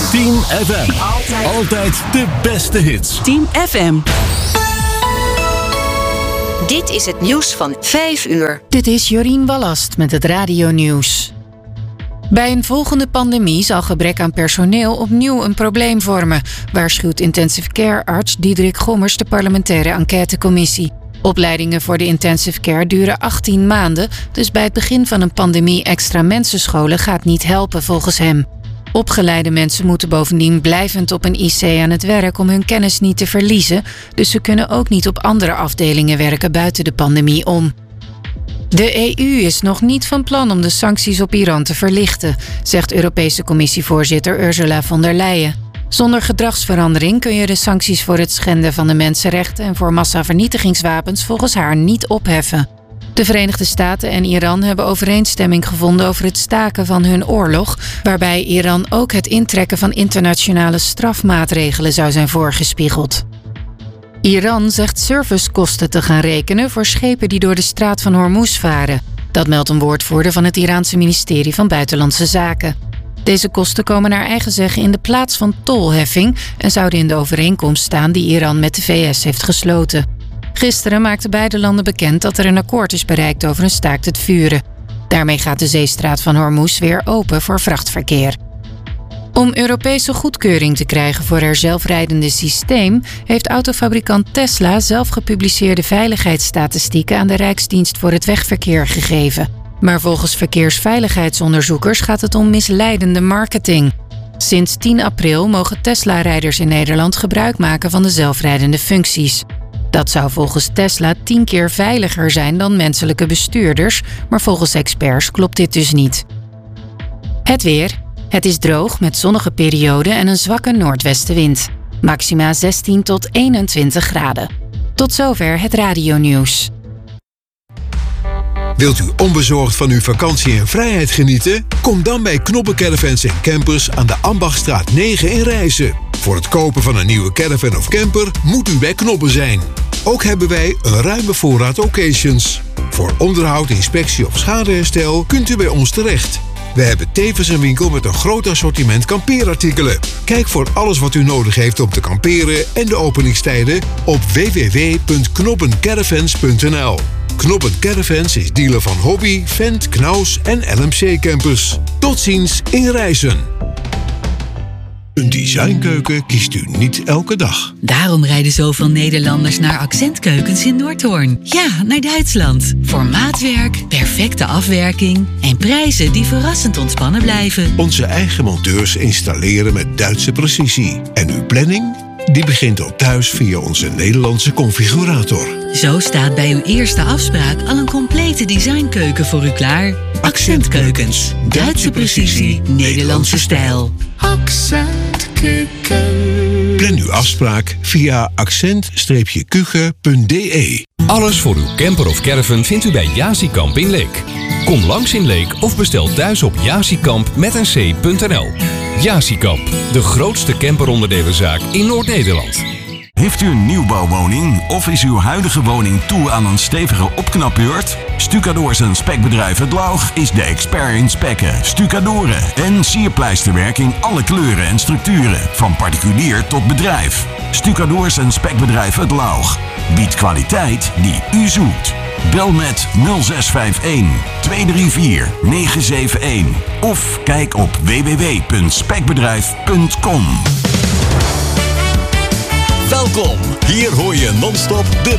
Team FM. Altijd de beste hits. Team FM. Dit is het nieuws van 5 uur. Dit is Jorien Wallast met het radionieuws. Bij een volgende pandemie zal gebrek aan personeel opnieuw een probleem vormen, waarschuwt intensive care arts Diederik Gommers de parlementaire enquêtecommissie. Opleidingen voor de intensive care duren 18 maanden, dus bij het begin van een pandemie extra mensen scholen gaat niet helpen volgens hem. Opgeleide mensen moeten bovendien blijvend op een IC aan het werk om hun kennis niet te verliezen, dus ze kunnen ook niet op andere afdelingen werken buiten de pandemie om. De EU is nog niet van plan om de sancties op Iran te verlichten, zegt Europese Commissievoorzitter Ursula von der Leyen. Zonder gedragsverandering kun je de sancties voor het schenden van de mensenrechten en voor massavernietigingswapens volgens haar niet opheffen. De Verenigde Staten en Iran hebben overeenstemming gevonden over het staken van hun oorlog, waarbij Iran ook het intrekken van internationale strafmaatregelen zou zijn voorgespiegeld. Iran zegt servicekosten te gaan rekenen voor schepen die door de straat van Hormuz varen. Dat meldt een woordvoerder van het Iraanse ministerie van Buitenlandse Zaken. Deze kosten komen naar eigen zeggen in de plaats van tolheffing en zouden in de overeenkomst staan die Iran met de VS heeft gesloten. Gisteren maakten beide landen bekend dat er een akkoord is bereikt over een staakt het vuren. Daarmee gaat de zeestraat van Hormuz weer open voor vrachtverkeer. Om Europese goedkeuring te krijgen voor haar zelfrijdende systeem heeft autofabrikant Tesla zelf gepubliceerde veiligheidsstatistieken aan de Rijksdienst voor het Wegverkeer gegeven. Maar volgens verkeersveiligheidsonderzoekers gaat het om misleidende marketing. Sinds 10 april mogen Tesla-rijders in Nederland gebruik maken van de zelfrijdende functies. Dat zou volgens Tesla 10 keer veiliger zijn dan menselijke bestuurders, maar volgens experts klopt dit dus niet. Het weer. Het is droog met zonnige perioden en een zwakke noordwestenwind. Maxima 16 tot 21 graden. Tot zover het radionieuws. Wilt u onbezorgd van uw vakantie en vrijheid genieten? Kom dan bij Knoppen Caravans & Campers aan de Ambachtstraat 9 in Rijssen. Voor het kopen van een nieuwe caravan of camper moet u bij Knoppen zijn. Ook hebben wij een ruime voorraad occasions. Voor onderhoud, inspectie of schadeherstel kunt u bij ons terecht. We hebben tevens een winkel met een groot assortiment kampeerartikelen. Kijk voor alles wat u nodig heeft om te kamperen en de openingstijden op www.knoppencaravans.nl. Knoppen Caravans is dealer van Hobby, Fendt, Knaus en LMC Campers. Tot ziens in Rijssen. Een designkeuken kiest u niet elke dag. Daarom rijden zoveel Nederlanders naar Accentkeukens in Noordhoorn. Ja, naar Duitsland. Voor maatwerk, perfecte afwerking en prijzen die verrassend ontspannen blijven. Onze eigen monteurs installeren met Duitse precisie. En uw planning? Die begint ook thuis via onze Nederlandse configurator. Zo staat bij uw eerste afspraak al een complete designkeuken voor u klaar. Accentkeukens. Duitse precisie, Nederlandse stijl. Accentkeuken. Plan uw afspraak via accent-kuchen.de. Alles voor uw camper of caravan vindt u bij Jasikamp in Leek. Kom langs in Leek of bestel thuis op jasikamp.nl. Jasikamp, de grootste camperonderdelenzaak in Noord-Nederland. Heeft u een nieuwbouwwoning of is uw huidige woning toe aan een stevige opknapbeurt? Stucadoors en Spekbedrijf Het Laug is de expert in spekken, stucadoren en sierpleisterwerk in alle kleuren en structuren, van particulier tot bedrijf. Stucadoors en Spekbedrijf Het Laug biedt kwaliteit die u zoekt. Bel met 0651 234 971 of kijk op www.spekbedrijf.com. Welkom, hier hoor je non-stop de